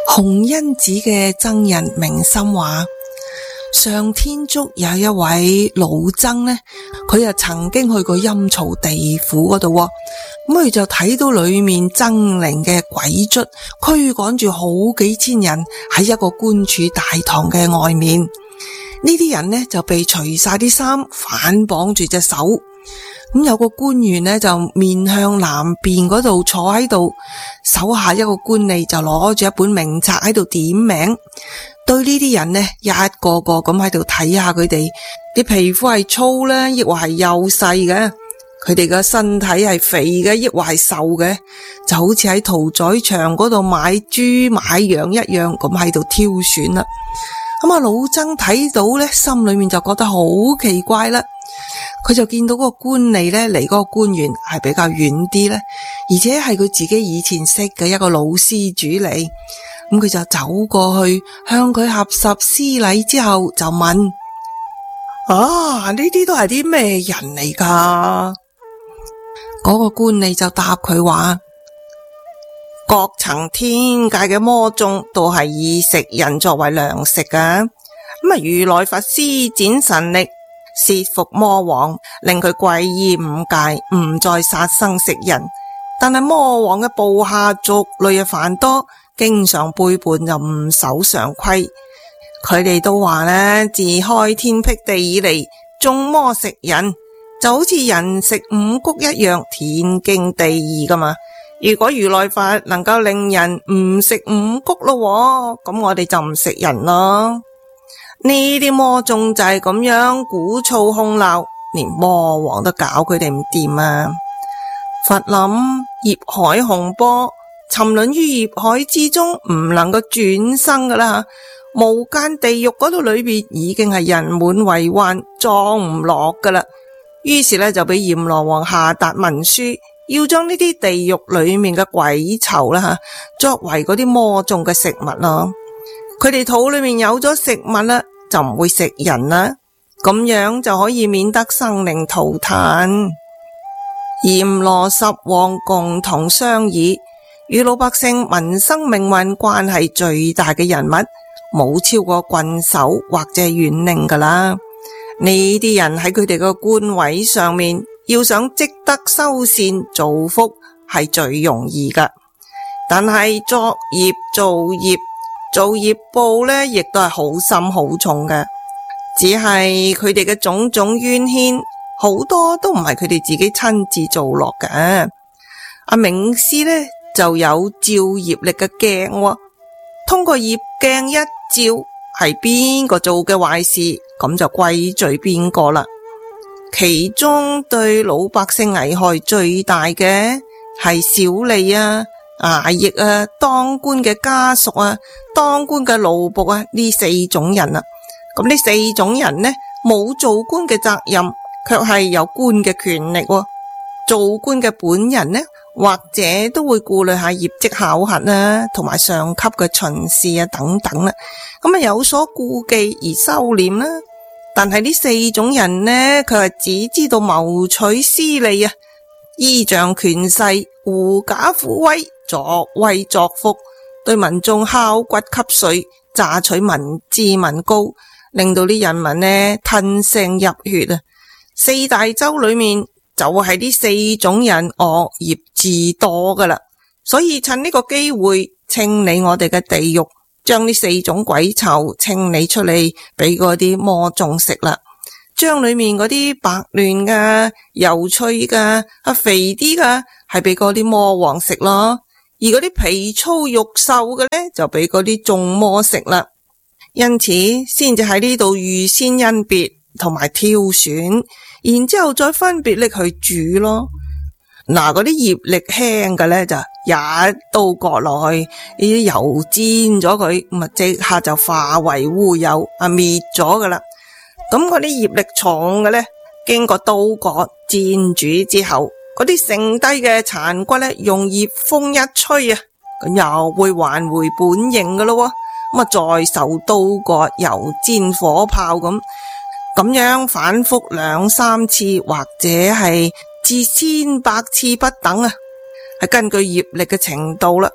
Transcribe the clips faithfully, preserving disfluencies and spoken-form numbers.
紅恩寺嘅僧人明心話，上天竺有一位老僧呢，佢又曾經去過陰曹地府嗰度，咁佢就睇到裏面猙獰嘅鬼卒驅趕住好幾千人喺一個官署大堂嘅外面，呢啲人呢就被除晒啲衫，反綁住隻手，咁有個官員呢就面向南邊嗰度坐喺度，手下一個官吏就攞住一本名冊喺度點名，對呢啲人呢一個個咁喺度睇下佢哋啲皮膚係粗呢，抑或係幼細嘅，佢哋嘅身體係肥嘅，抑或係瘦嘅，就好似喺屠宰場嗰度買豬買羊一樣咁喺度挑選啦。咁啊，老僧睇到呢，心裏面就覺得好奇怪啦。佢就見到嗰個官吏呢，離嗰個官員係比較遠啲呢，而且係佢自己以前識嘅一個老施主嚟。咁佢就走過去向佢合十施禮之後就問：啊，呢啲都係啲咩人嚟㗎？嗰個官吏就答佢話：各層天界嘅魔眾都係以食人作為糧食㗎。咁啊，如來佛施展神力，攝服魔王，令佢皈依五戒，唔再殺生食人。但係魔王嘅部下族類嘅繁多，經常背叛就唔守常規。佢哋都話呢，自開天闢地以嚟，眾魔食人，就好似人食五穀一樣，天經地義噶嘛。如果如來佛能夠令人唔食五穀咯，咁我哋就唔食人咯。呢啲魔眾就係咁樣鼓噪哄鬧，連魔王都搞佢哋唔掂啊！佛諗業海洪波，沉淪於業海之中，唔能夠轉生噶啦。無間地獄嗰度裏邊已經係人滿為患，裝唔落噶啦。於是呢，就俾閻羅王下達文書，要將呢啲地獄裏面嘅鬼囚啦吓，作為嗰啲魔眾嘅食物咯。佢哋肚裏面有咗食物啦，就唔會食人啦，咁樣就可以免得生靈塗炭。閻羅十王共同商議，與老百姓民生命運關係最大嘅人物，冇超過郡守或者縣令噶啦。呢啲人喺佢哋個官位上面，要想積德修善造福係最容易噶，但係作業造業做業報呢，亦都係好深好重嘅。只係佢哋嘅種種冤牽，好多都唔係佢哋自己親自做落嘅。阿明師呢就有照業力嘅鏡，通過業鏡一照，係邊個做嘅壞事，咁就歸罪邊個啦。其中對老百姓危害最大嘅係小吏啊、衙役啊、當官嘅家屬啊、當官嘅奴僕啊，呢四種人啊。咁呢四種人呢，冇做官嘅責任，卻係有官嘅權力喎。做官嘅本人呢，或者都會顧慮下業績考核啦，同埋上級嘅巡視啊等等啦。咁啊有所顧忌而收斂啦。但係呢四種人呢，佢係只知道謀取私利啊，依仗權勢，狐假虎威，作威作福，對民眾敲骨吸髓，榨取民脂民膏，令到啲人民呢吞聲入血啊！四大洲裏面就係呢四種人惡業至多噶啦，所以趁呢個機會清理我哋嘅地獄，將呢四種鬼囚清理出嚟，俾嗰啲魔眾食啦。將裏面嗰啲白嫩噶、油脆噶、啊肥啲噶，係俾嗰啲魔王食咯。而嗰啲皮粗肉瘦嘅呢，就俾嗰啲眾魔食啦。因此先至喺呢度預先甄別同埋挑選，然之後再分別拎去煮咯。嗱，嗰啲業力輕嘅呢，就一刀割落去，呢啲油煎咗佢，咁啊即刻就化為烏有啊滅咗噶啦。咁嗰啲業力重嘅呢，經過刀割煎煮之後，嗰啲剩低嘅殘骨呢，用熱風一吹啊，咁又會還回本形噶咯。咁啊再受刀割、油煎、火炮咁，咁樣反覆兩三次，或者係至千百次不等啊，係根據業力嘅程度啦。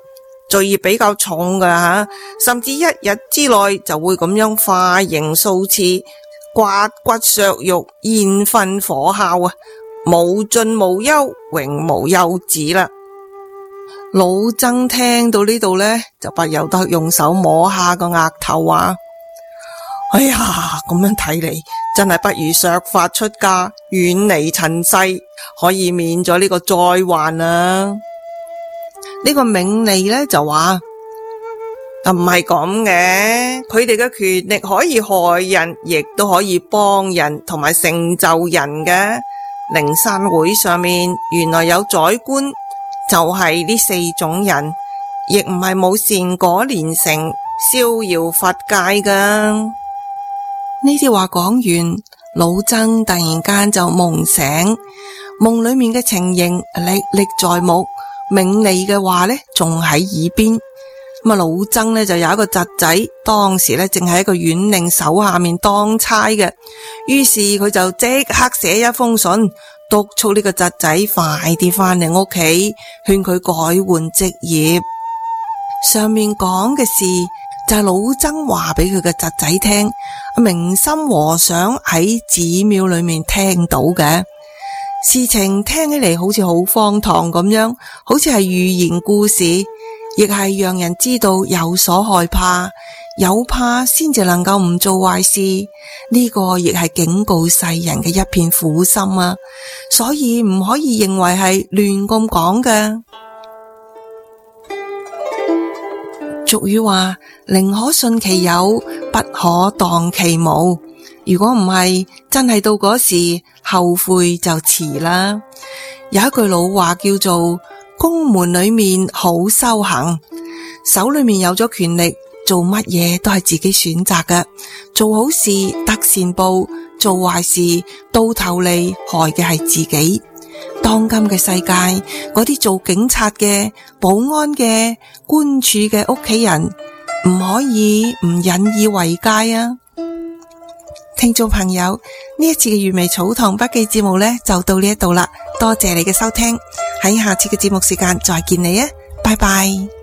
罪孽比較重噶吓，甚至一日之內就會咁樣化形數次，刮骨削肉，煙熏火烤啊，無盡無休，永無休止啦。老僧聽到呢度呢，就不由得用手摸下個額頭啊！哎呀，咁樣睇嚟，真係不如削髮出家，遠離塵世，可以免咗呢個災患啊！呢個永利呢就話，啊唔係咁嘅，佢哋嘅權力可以害人，亦都可以幫人同埋成就人嘅。靈山會上面原來有宰官，就係呢四種人，亦唔係冇善果連成，逍遙佛界噶。呢啲話講完，老僧突然間就夢醒，夢裏面嘅情形歷歷在目，冥利嘅話呢仲喺耳邊。咁啊，老僧呢就有一個侄仔，當時呢正喺一個縣令手下面當差嘅，於是佢就即刻寫一封信，督促呢個侄仔快啲翻嚟屋企，勸佢改換職業。上面講嘅事就係老僧話俾佢嘅侄仔聽，明心和尚喺寺廟裏面聽到嘅事情，聽起嚟好似好荒唐咁樣，好似係寓言故事，亦係讓人知道有所害怕，有怕先至能夠唔做壞事。呢個亦係警告世人嘅一片苦心啊，所以唔可以認為係亂咁講嘅。俗語話，寧可信其有，不可當其無。如果唔係，真係到嗰時後悔就遲啦。有一句老話叫做宮門裏面好修行，手裏面有咗權力，做乜嘢都係自己選擇嘅。做好事得善報，做壞事到頭嚟害嘅係自己。當今嘅世界，嗰啲做警察嘅、保安嘅、官署嘅屋企人，唔可以唔引以為戒啊！聽眾朋友，呢一次嘅粵微草堂筆記節目呢，就到呢一度啦，多謝你嘅收聽，喺下次嘅節目時間再見你啊，拜拜。